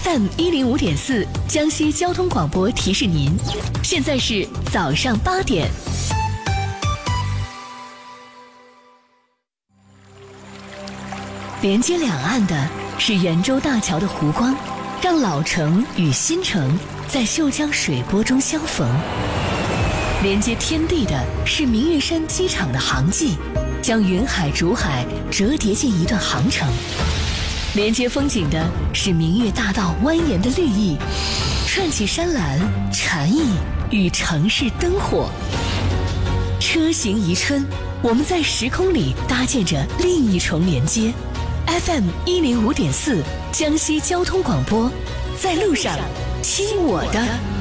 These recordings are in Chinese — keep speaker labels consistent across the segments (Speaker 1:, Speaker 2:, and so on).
Speaker 1: FM105.4江西交通广播提示您，现在是早上8点。连接两岸的是圆洲大桥的湖光，让老城与新城在秀江水波中相逢。连接天地的是明月山机场的航迹，将云海竹海折叠进一段航程。连接风景的是明月大道蜿蜒的绿意，串起山岚禅意与城市灯火。车行宜春，我们在时空里搭建着另一重连接。FM105.4江西交通广播，在路上听我的。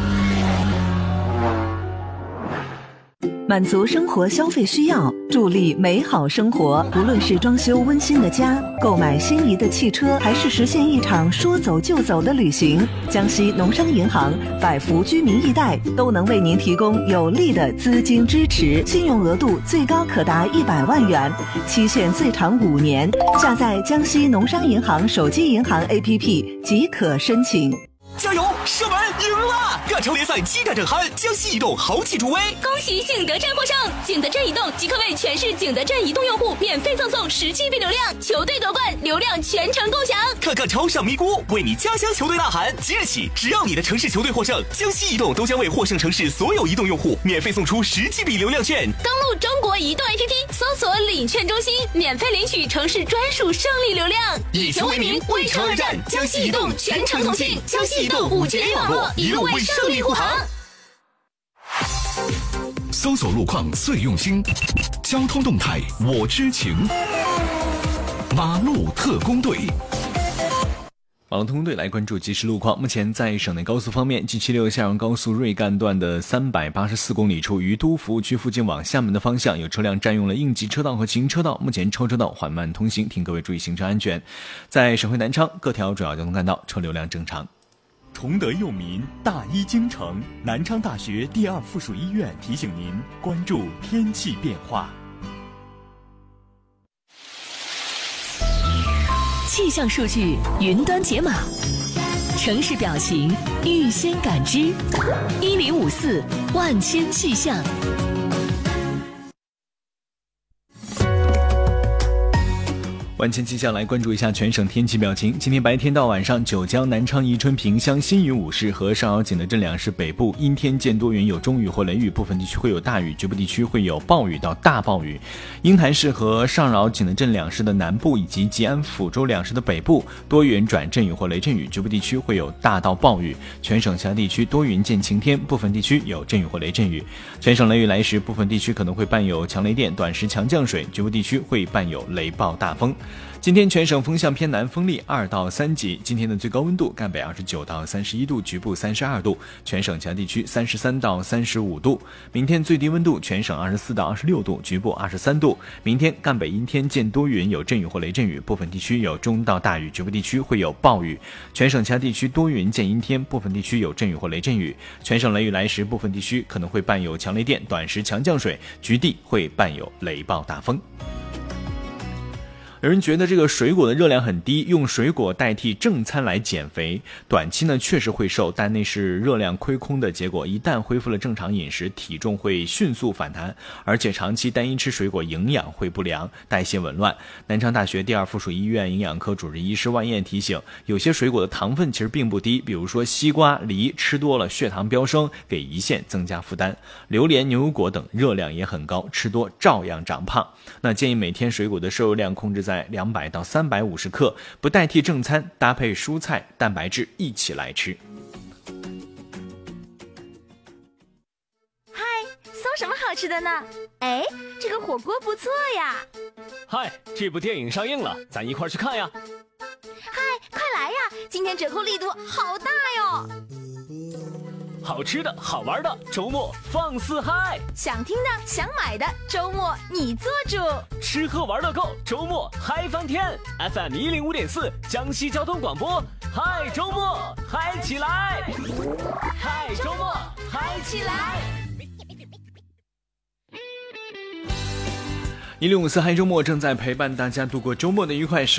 Speaker 2: 满足生活消费需要，助力美好生活。无论是装修温馨的家，购买心仪的汽车，还是实现一场说走就走的旅行，江西农商银行百福居民易贷都能为您提供有力的资金支持，信用额度最高可达100万元，期限最长5年。下载江西农商银行手机银行 APP 即可申请。
Speaker 3: 加油，射门赢了！亚超联赛7战正酣，江西移动豪气助威，
Speaker 4: 恭喜景德镇获胜！景德镇移动即可为全市景德镇移动用户免费赠送10GB 流量，球队夺冠，流量全程共享。
Speaker 3: 看看超上咪咕，为你家乡球队呐喊！即日起，只要你的城市球队获胜，江西移动都将为获胜城市所有移动用户免费送出10GB 流量券。
Speaker 4: 登录中国移动 APP， 搜索领券中心，免费领取城市专属胜利流量。
Speaker 3: 以球为名，为城而战，江西移动全程同庆，江西移动5G 网络，一路为胜利护航。
Speaker 5: 搜索路况最用心，交通动态我知情。马路特工队。
Speaker 6: 马路特工队来关注即时路况。目前在省内高速方面，G76厦阳高速瑞干段的384公里处，于都服务区附近往厦门的方向，有车辆占用了应急车道和行车道，目前超车道缓慢通行，请各位注意行车安全。在省会南昌，各条主要交通干道车流量正常。
Speaker 7: 崇德佑民，大医京城，南昌大学第2附属医院提醒您关注天气变化。
Speaker 1: 气象数据云端解码，城市表情预先感知，1054万千气象。
Speaker 6: 万千气象来关注一下全省天气表情。今天白天到晚上，九江、南昌、宜春、萍乡、新余5市和上饶景德镇2市北部阴天见多云，有中雨或雷雨，部分地区会有大雨，局部地区会有暴雨到大暴雨。鹰潭市和上饶景德镇2市的南部以及吉安、抚州2市的北部多云转阵雨或雷阵雨，局部地区会有大到暴雨。全省其他地区多云见晴天，部分地区有阵雨或雷阵雨。全省雷雨来时，部分地区可能会伴有强雷电、短时强降水，局部地区会伴有雷暴大风。今天全省风向偏南，风力2到3级。今天的最高温度赣北29到31度，局部32度，全省其他地区33到35度。明天最低温度全省24到26度，局部23度。明天赣北阴天见多云，有阵雨或雷阵雨，部分地区有中到大雨，局部地区会有暴雨。全省其他地区多云见阴天，部分地区有阵雨或雷阵雨。全省雷雨来时，部分地区可能会伴有强雷电、短时强降水，局地会伴有雷暴大风。有人觉得这个水果的热量很低，用水果代替正餐来减肥，短期呢确实会瘦，但那是热量亏空的结果。一旦恢复了正常饮食，体重会迅速反弹，而且长期单一吃水果，营养会不良，代谢紊乱。南昌大学第2附属医院营养科主任医师万燕提醒，有些水果的糖分其实并不低，比如说西瓜、梨，吃多了血糖飙升，给胰腺增加负担。榴莲、牛油果等热量也很高，吃多照样长胖。那建议每天水果的摄入量控制在200到350克，不代替正餐，搭配蔬菜、蛋白质一起来吃。
Speaker 8: 嗨，搜什么好吃的呢？哎，这个火锅不错呀。
Speaker 9: 嗨，这部电影上映了，咱一块去看呀。
Speaker 8: 嗨，快来呀，今天折扣力度好大哟。
Speaker 9: 好吃的好玩的，周末放肆嗨！
Speaker 8: 想听的想买的，周末你做主。
Speaker 9: 吃喝玩乐购，周末嗨翻天。 FM105.4 江西交通广播，嗨周末嗨起来，嗨周末嗨起来。
Speaker 6: 1054嗨周末正在陪伴大家度过周末的愉快时